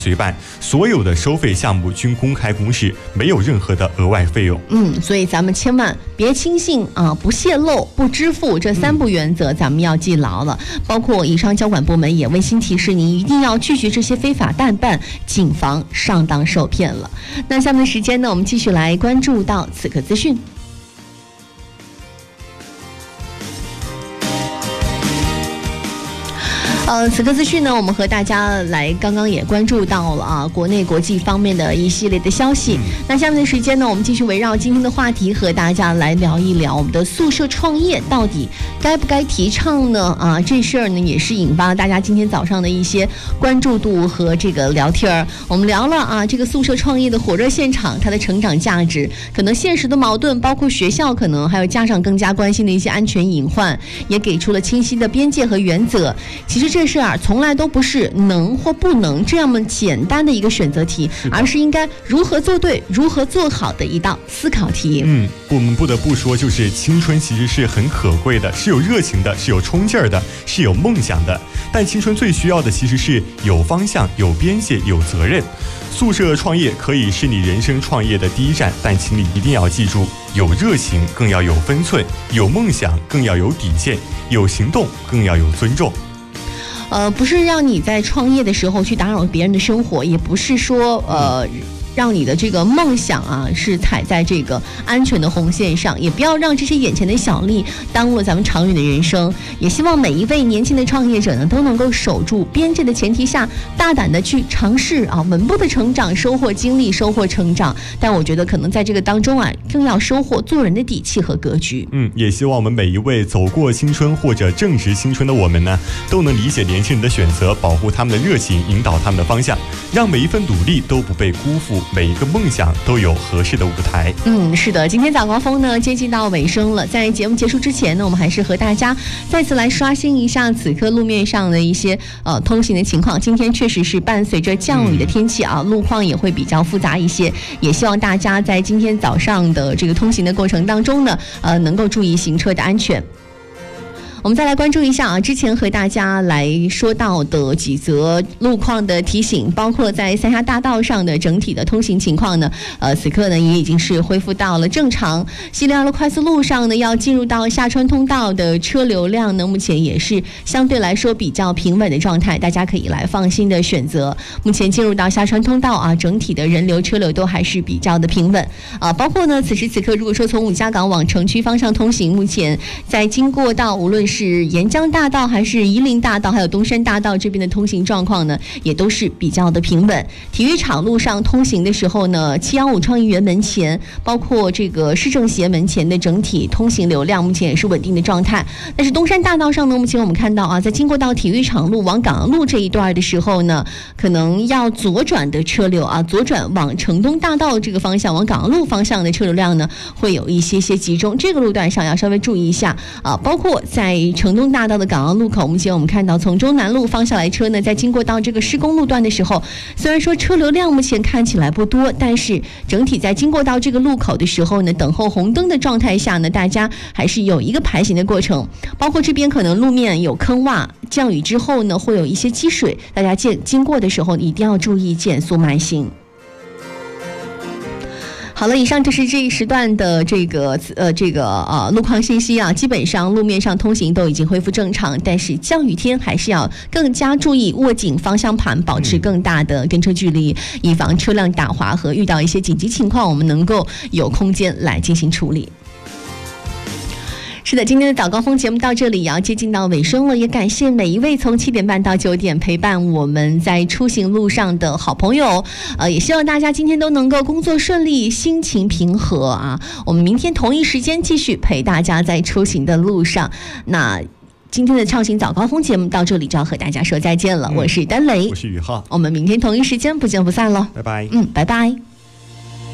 随办，所有的收费项目均公开公示，没有任何的额外费用。 所以咱们千万别轻信啊，不泄露、不支付这3不原则，咱们要记牢了。包括以上交管部门也温馨提示您，一定要拒绝这些非法代办，谨防上当受骗了。那下面的时间呢，我们继续来关注到此刻资讯。此刻资讯呢，我们和大家来刚刚也关注到了啊，国内国际方面的一系列的消息。那下面的时间呢，我们继续围绕今天的话题和大家来聊一聊我们的宿舍创业到底该不该提倡呢？这事儿呢也是引发了大家今天早上的一些关注度和这个聊天。我们聊了这个宿舍创业的火热现场，它的成长价值，可能现实的矛盾，包括学校可能还有家长更加关心的一些安全隐患，也给出了清晰的边界和原则。其实这事从来都不是能或不能这样简单的一个选择题，而是应该如何做对、如何做好的一道思考题。 我们不得不说，就是青春其实是很可贵的，是有热情的，是有冲劲儿的，是有梦想的。但青春最需要的其实是有方向、有边界、有责任。宿舍创业可以是你人生创业的第一站，但请你一定要记住，有热情更要有分寸，有梦想更要有底线，有行动更要有尊重。 不是让你在创业的时候去打扰别人的生活，也不是说让你的这个梦想是踩在这个安全的红线上，也不要让这些眼前的小利耽误了咱们长远的人生。也希望每一位年轻的创业者呢，都能够守住边界的前提下，大胆的去尝试稳步的成长，收获经历，收获成长。但我觉得可能在这个当中更要收获做人的底气和格局。 也希望我们每一位走过青春或者正值青春的我们呢，都能理解年轻人的选择，保护他们的热情，引导他们的方向，让每一份努力都不被辜负，每一个梦想都有合适的舞台。 是的，今天早高峰呢接近到尾声了，在节目结束之前呢，我们还是和大家再次来刷新一下此刻路面上的一些通行的情况。今天确实是伴随着降雨的天气路况也会比较复杂一些，也希望大家在今天早上的这个通行的过程当中呢，能够注意行车的安全。我们再来关注一下之前和大家来说到的几则路况的提醒，包括在三峡大道上的整体的通行情况呢，此刻呢也已经是恢复到了正常。西陵2路快速路上呢，要进入到下川通道的车流量呢，目前也是相对来说比较平稳的状态，大家可以来放心的选择。目前进入到下川通道整体的人流车流都还是比较的平稳包括呢此时此刻如果说从五家港往城区方向通行，目前在经过到无论是沿江大道还是夷陵大道还有东山大道这边的通行状况呢，也都是比较的平稳。体育场路上通行的时候呢，715创意园门前，包括这个市政协门前的整体通行流量目前也是稳定的状态。但是东山大道上呢，目前我们看到在经过到体育场路往港阳路这一段的时候呢，可能要左转的车流左转往城东大道这个方向往港阳路方向的车流量呢，会有一些集中，这个路段上要稍微注意一下包括在城东大道的港阳路口，目前我们看到从中南路方向来车呢，在经过到这个施工路段的时候，虽然说车流量目前看起来不多，但是整体在经过到这个路口的时候呢，等候红灯的状态下呢，大家还是有一个排行的过程。包括这边可能路面有坑洼，降雨之后呢会有一些积水，大家经过的时候一定要注意减速慢行。好了，以上就是这一时段的这个路况信息基本上路面上通行都已经恢复正常，但是降雨天还是要更加注意握紧方向盘，保持更大的跟车距离，以防车辆打滑和遇到一些紧急情况，我们能够有空间来进行处理。是的，今天的早高峰节目到这里也要接近到尾声了，也感谢每一位从7点半到9点陪伴我们在出行路上的好朋友，也希望大家今天都能够工作顺利，心情平和我们明天同一时间继续陪大家在出行的路上。那今天的畅行早高峰节目到这里就要和大家说再见了，我是丹雷， 我是宇浩， 我们明天同一时间不见不散了， 拜拜。 拜拜。